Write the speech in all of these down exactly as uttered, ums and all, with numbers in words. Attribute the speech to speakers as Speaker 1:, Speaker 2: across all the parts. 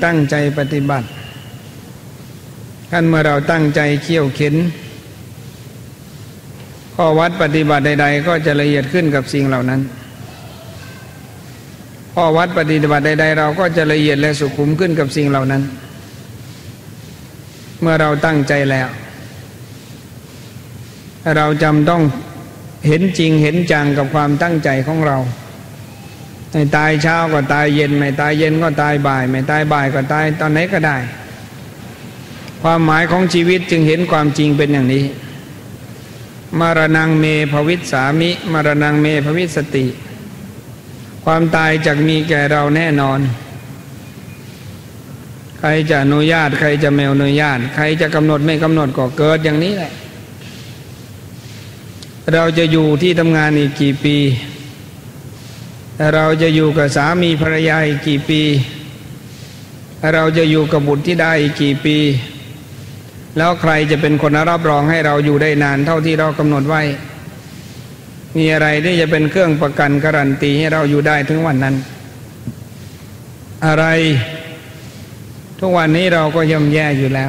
Speaker 1: ตั้งใจปฏิบัติขั้นเมื่อเราตั้งใจเขี่ยวเข็นข้อวัดปฏิบัติใดๆก็จะละเอียดขึ้นกับสิ่งเหล่านั้นข้อวัดปฏิบัติใดๆเราก็จะละเอียดและสุขุมขึ้นกับสิ่งเหล่านั้นเมื่อเราตั้งใจแล้วเราจำต้องเห็นจริงเห็นจังกับความตั้งใจของเราไม่ตายเช้าก็ตายเย็นไม่ตายเย็นก็ตายบ่ายไม่ตายบ่ายก็ตายตอนไหนก็ได้ความหมายของชีวิตจึงเห็นความจริงเป็นอย่างนี้มรณังเมภวิสสามิมรณังเมภวิสสติความตายจักมีแก่เราแน่นอนใครจะอนุญาตใครจะไม่อนุญาตใครจะกำหนดไม่กำหนดก็เกิดอย่างนี้แหละเราจะอยู่ที่ทำงานอีกกี่ปีเราจะอยู่กับสามีภรรยาอีกกี่ปีเราจะอยู่กับบุตรที่ได้อีกกี่ปีแล้วใครจะเป็นคนรับรองให้เราอยู่ได้นานเท่าที่เรากำหนดไว้มีอะไรที่จะเป็นเครื่องประกันการันตีให้เราอยู่ได้ถึงวันนั้นอะไรทุกวันนี้เราก็ย่ำแย่อยู่แล้ว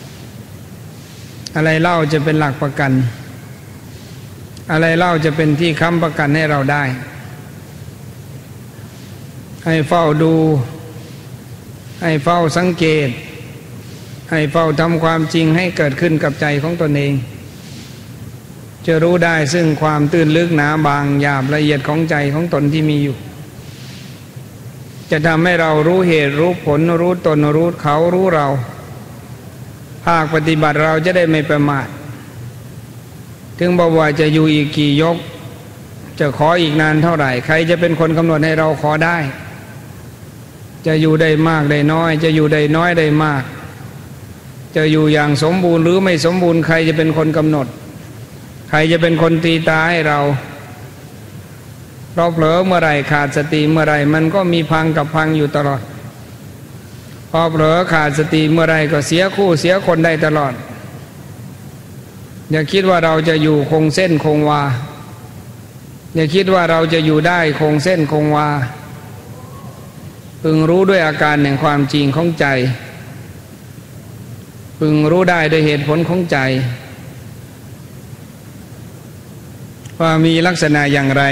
Speaker 1: อะไรเล่าจะเป็นหลักประกันอะไรเล่าจะเป็นที่ค้ำประกันให้เราได้ให้เฝ้าดูให้เฝ้าสังเกตให้เฝ้าทำความจริงให้เกิดขึ้นกับใจของตนเองจะรู้ได้ซึ่งความตื้นลึกหนาบางหยาบละเอียดของใจของตนที่มีอยู่จะทำให้เรารู้เหตุรู้ผลรู้ตนรู้เขารู้เราภาคปฏิบัติเราจะได้ไม่ประมาทถึงบอกว่าจะอยู่อีกกี่ยกจะขออีกนานเท่าไหร่ใครจะเป็นคนกำหนดให้เราขอได้จะอยู่ได้มากได้น้อยจะอยู่ได้น้อยได้มากจะอยู่อย่างสมบูรณ์หรือไม่สมบูรณ์ใครจะเป็นคนกำหนดใครจะเป็นคนตีตาให้เราเราเผลอเมื่อไรขาดสติเมื่อไรมันก็มีพังกับพังอยู่ตลอดพอเผลอขาดสติเมื่อไรก็เสียคู่เสียคนได้ตลอดอย่าคิดว่าเราจะอยู่คงเส้นคงวาอย่าคิดว่าเราจะอยู่ได้คงเส้นคงวาพึงรู้ด้วยอาการแห่งความจริงของใจพึงรู้ได้ด้วยเหตุผลของใจว่ามีลักษณะอย่างไร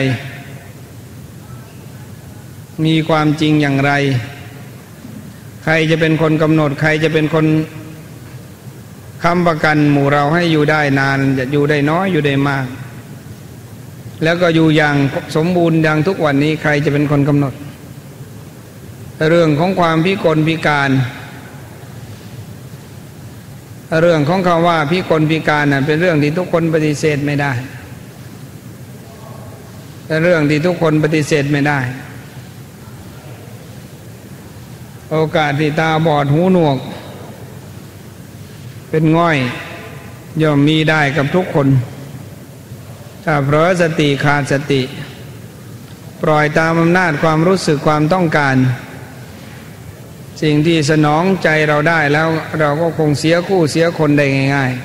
Speaker 1: มีความจริงอย่างไรใครจะเป็นคนกำหนดใครจะเป็นคนค้ำประกันหมู่เราให้อยู่ได้นานจะอยู่ได้น้อยอยู่ได้มากแล้วก็อยู่อย่างสมบูรณ์อย่างทุกวันนี้ใครจะเป็นคนกำหนดเรื่องของความพิกลพิการเรื่องของคำว่าพิกลพิการน่ะเป็นเรื่องที่ทุกคนปฏิเสธไม่ได้เป็นเรื่องที่ทุกคนปฏิเสธไม่ได้โอกาสที่ตาบอดหูหนวกเป็นง่อยย่อมมีได้กับทุกคนถ้าเผลอสติขาดสติปล่อยตามอำนาจความรู้สึกความต้องการสิ่งที่สนองใจเราได้แล้วเราก็คงเสียคู่เสียคนได้ง่าย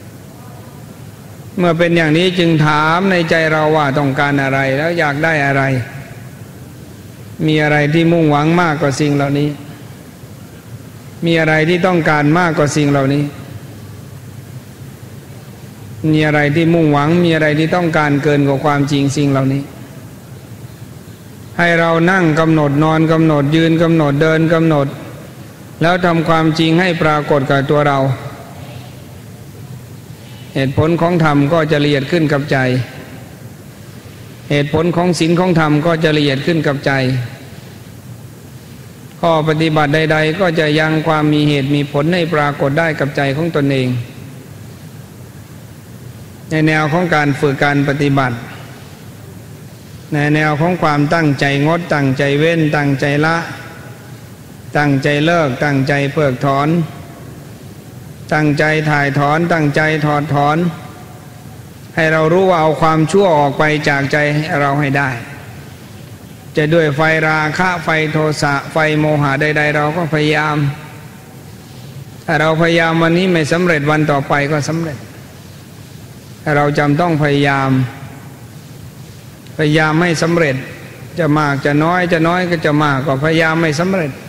Speaker 1: ๆเมื่อเป็นอย่างนี้จึงถามในใจเราว่าต้องการอะไรแล้วอยากได้อะไรมีอะไรที่มุ่งหวังมากกว่าสิ่งเหล่านี้มีอะไรที่ต้องการมากกว่าสิ่งเหล่านี้มีอะไรที่มุ่งหวังมีอะไรที่ต้องการเกินกว่าความจริงสิ่งเหล่านี้ให้เรานั่งกำหนดนอนกำหนดยืนกำหนดเดินกำหนดแล้วทำความจริงให้ปรากฏกับตัวเราเหตุผลของธรรมก็จะละเอียดขึ้นกับใจเหตุผลของศีลของธรรมก็จะละเอียดขึ้นกับใจข้อปฏิบัติใดๆก็จะยังความมีเหตุมีผลให้ปรากฏได้กับใจของตนเองในแนวของการฝึกการปฏิบัติในแนวของความตั้งใจงดตั้งใจเว้นตั้งใจละตั้งใจเลิกตั้งใจเพิกถอนตั้งใจถ่ายถอนตั้งใจถอดถอนให้เรารู้ว่าเอาความชั่วออกไปจากใจเราให้ได้จะด้วยไฟราคะไฟโทสะไฟโมหะใดๆเราก็พยายามถ้าเราพยายามวันนี้ไม่สำเร็จวันต่อไปก็สำเร็จเราจำต้องพยายามพยายามไม่สำเร็จจะมากจะน้อยจะน้อยก็จะมากก็พยายามไม่สำเร็จ